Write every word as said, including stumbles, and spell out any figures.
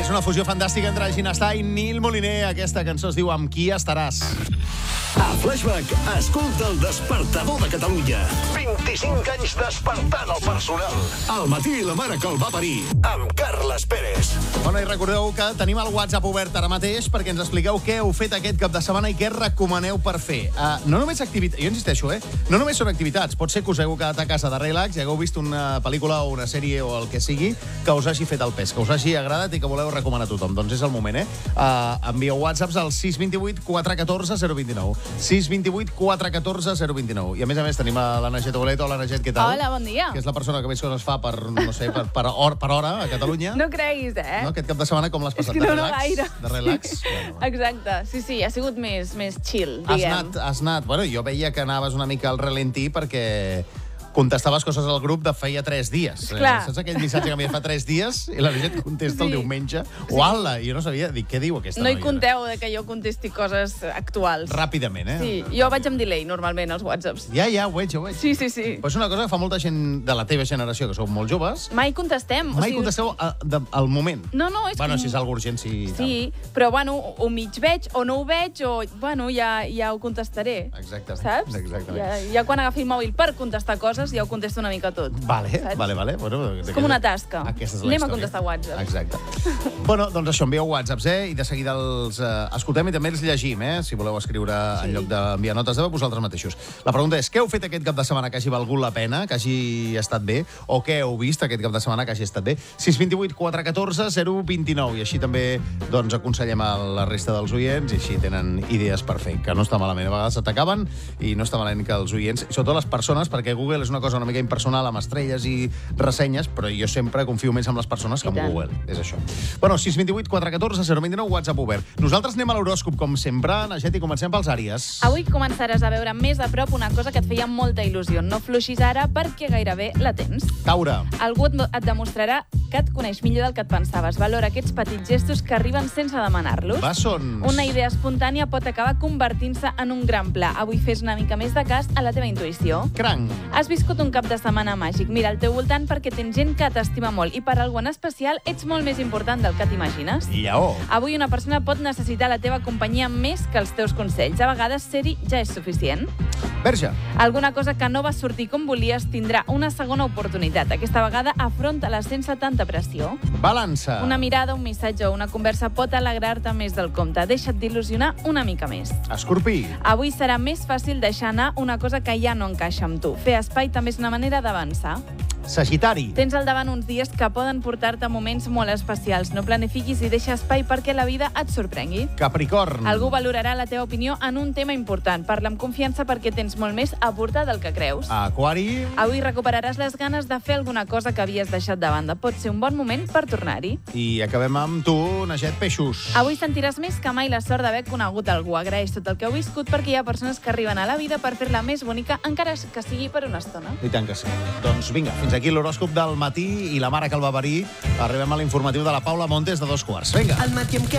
És una fusió fantàstica entre Ginestar i Nil Moliner. Aquesta cançó es diu Amb qui estaràs. A Flashback, escolta el despertador de Catalunya. vint-i-cinc anys despertant el personal. Al matí la mare que el va parir, amb Carles Pérez. Bueno, i recordeu que tenim el WhatsApp obert ara mateix perquè ens expliqueu què heu fet aquest cap de setmana i què recomaneu per fer. Uh, no només activitats, jo insisteixo, eh? No només són activitats. Pot ser que us hagueu quedat a casa de relax i hagueu vist una pel·lícula o una sèrie o el que sigui que us hagi fet el pes, que us hagi agradat i que voleu recomanar a tothom. Doncs és el moment, eh? Uh, envieu whatsapps al sis dos vuit quatre un quatre zero dos nou. sis dos vuit quatre un quatre zero dos nou. I a més a més tenim a l'Anna Get Olet. Hola, Anna Get, què tal? Hola, bon dia. Que és la persona que més coses fa per, no sé, per, per, or, per hora a Catalunya. No creguis, eh? No, aquest cap de setmana com l'has passat? És que no, de no relax? gaire. De relax? Bueno, bueno. Exacte. Sí, sí, ha sigut més, més chill, Has diguem. anat, has anat... Bueno, jo veia que anaves una mica al ralentí perquè contestaves coses al grup de feia tres dies. Clar. Eh, saps aquell missatge que m'hi fa tres dies i la gent contesta Sí. el diumenge? Sí. Uala, jo no sabia. Dic, què diu aquesta No hi noia? compteu de que jo contesti coses actuals. Ràpidament, eh? Sí, jo vaig amb delay, normalment, als whatsapps. Ja, ja, ho veig, ho veig. Sí, sí, sí. Però és una cosa que fa molta gent de la teva generació, que sou molt joves. Mai contestem. Mai contesteu a, de, al moment. No, no, és Bueno, que... si és algo urgent, sí. i Sí, però, bueno, o mig veig o no ho veig o, bueno, ja, ja ho contestaré. Tal. Exactament. Saps? Exactament. Ja, ja quan agafi el mòbil per contestar coses, ja ho contesto una mica tot. Vale, Saps? vale, vale. Bueno, És com una tasca. Aquesta és la Anem a història. contestar whatsapps. Exacte. Bueno, doncs això, envieu whatsapps, eh? I de seguida els eh, escoltem i també els llegim, eh? Si voleu escriure sí. en lloc d'enviar notes de veu, vosaltres mateixos. La pregunta és, què heu fet aquest cap de setmana que hagi valgut la pena, que hagi estat bé, o què heu vist aquest cap de setmana que hagi estat bé? sis dos vuit quatre un quatre zero dos nou. I així també doncs, aconsellem a la resta dels oients i així tenen idees per fer, que no està malament. A vegades s'atacaven i no està malament que els oients, sobretot les persones, perquè Google és una cosa una mica impersonal amb estrelles i ressenyes, però jo sempre confio més en les persones que en Google. És això. Bueno, sis dos vuit quatre un quatre zero dos nou, WhatsApp obert. Nosaltres anem a l'horòscop, com sempre, Naget, i comencem pels Àries. Avui començaràs a veure més a prop una cosa que et feia molta il·lusió. No fluixis ara perquè gairebé la tens. Taure. Algú et, et demostrarà que et coneix millor del que et pensaves. Valora aquests petits gestos que arriben sense demanar-los. Bessons. Una idea espontània pot acabar convertint-se en un gran pla. Avui fes una mica més de cas a la teva intuïció. Cranc. Has viscut un cap de setmana màgic. Mira al teu voltant perquè tens gent que t'estima molt i per algú en especial ets molt més important del que t'imagines. Lleó. Avui una persona pot necessitar la teva companyia més que els teus consells. A vegades ser-hi ja és suficient. Verge. Alguna cosa que no va sortir com volies tindrà una segona oportunitat. Aquesta vegada afronta-la sense tanta pressió. Balança. Una mirada, un missatge o una conversa pot alegrar-te més del compte. Deixa't d'il·lusionar una mica més. Escorpí. Avui serà més fàcil deixar anar una cosa que ja no encaixa amb tu. Fer espai també és una manera d'avançar. Sagitari. Tens al davant uns dies que poden portar-te a moments molt especials. No planifiquis i deixa espai perquè la vida et sorprengui. Capricorn. Algú valorarà la teva opinió en un tema important. Parla amb confiança perquè tens molt més a aportar del que creus. Aquari. Avui recuperaràs les ganes de fer alguna cosa que havies deixat de banda. Pot ser un bon moment per tornar-hi. I acabem amb tu, Naget, Peixos. Avui sentiràs més que mai la sort d'haver conegut algú. Agraeix tot el que heu viscut perquè hi ha persones que arriben a la vida per fer-la més bonica, encara que sigui per una estona. I tant que sí. Doncs vinga, fins aquí l'horòscop del matí i la mare que el va parir. Arribem a l'informatiu de la Paula Montes de dos quarts. Vinga. Al matí amb què